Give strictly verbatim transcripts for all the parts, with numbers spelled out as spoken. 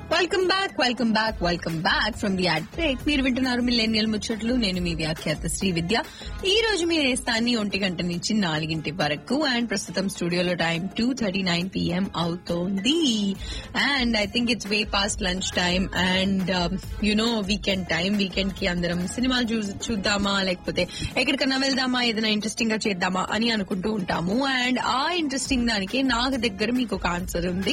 Welcome back welcome back welcome back from the add break. మీరు వింటున్నారు millennial ముచ్చట్లు. నేను మీ వ్యాఖ్యాత శ్రీ విద్య. ఈ రోజు మీ నేస్తాన్ని ఒంటి గంట నుంచి నాలుగింటి వరకు అండ్ ప్రస్తుతం స్టూడియోలో time two thirty nine PM అవుతోంది. And I think it's way past lunch time and you know weekend time. Weekend కి అందరం సినిమాలు చూ చూద్దామా లేకపోతే ఎక్కడికన్నా వెళ్దామా ఏదైనా ఇంట్రెస్టింగ్ గా చేద్దామా అని అనుకుంటూ ఉంటాము. అండ్ ఆ ఇంట్రెస్టింగ్ దానికి నాకు దగ్గర మీకు ఒక ఆన్సర్ ఉంది.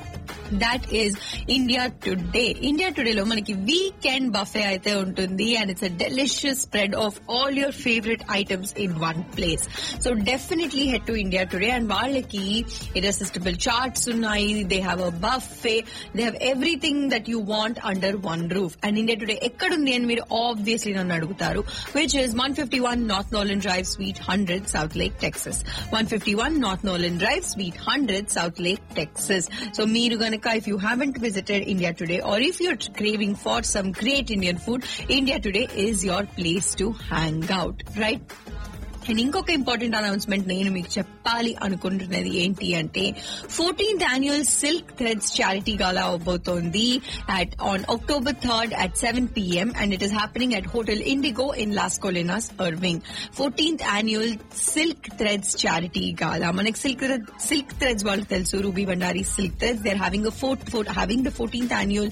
That is India today. India today లో మనకి వీకెండ్ బఫే అయితే ఉంటుంది and it's a delicious spread of all your favourite items in one place. So definitely head to India today. And వాళ్ళకి ఇర్రెసిస్టిబుల్ చార్ట్స్ ఉన్నాయి, they have a buffet, they have everything that you want under one roof. And India today ఎక్కడుంది అని మీరు obviously నన్ను అడుగుతారు, which is one fifty one north Nolan drive sweet hundred south lake Texas. One fifty one north Nolan drive sweet hundred south lake Texas. So మీరు గనక if you haven't visited India Today or if you're craving for some great Indian food, India Today is your place to hang out, right? And ఇంకొక important announcement నేను మీకు చెప్పాలి అనుకుంటున్నది ఏంటి అంటే fourteenth annual silk threads charity gala అవబోతోంది at on October third at seven PM and it is happening at hotel IndiGo in loss కొలినాస్ Irving. Fourteenth annual silk threads charity గాలా. మనకి silk silk threads వాళ్ళకి తెలుసు, ruby Bhandari silk threads. They are having fourth having the fourteenth annual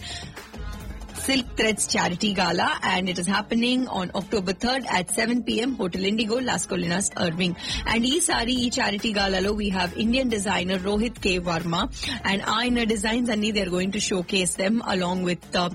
Silk Threads Charity Gala and it is happening on October third at seven p.m. Hotel Indigo, Las Colinas, Irving. And ee sari ee charity gala lo we have Indian designer Rohit K. Verma and Aina designs and they are going to showcase them along with uh,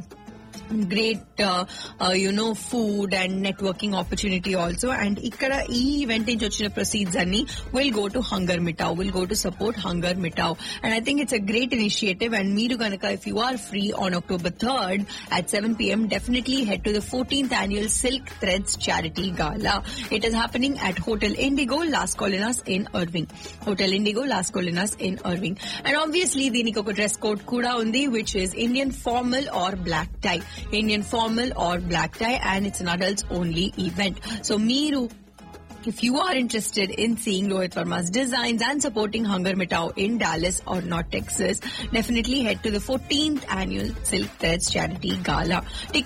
great uh, uh, you know food and networking opportunity also. And ikkada ee event nunchi ochina proceeds anni will go to Hunger Mitao, will go to support Hunger Mitao. And I think it's a great initiative and meeru ganaka if you are free on October third at seven p.m. definitely head to the fourteenth annual Silk Threads Charity Gala. It is happening at Hotel Indigo, Las Colinas in Irving. Hotel Indigo, Las Colinas in Irving. And obviously deeniki oka dress code kuda undi which is Indian formal or black tie. Indian formal or black tie and it's an adults only event. So Meeru, if you are interested in seeing Rohit Verma's designs and supporting Hunger Mitao in Dallas or North Texas, definitely head to the fourteenth annual Silk Threads Charity Gala.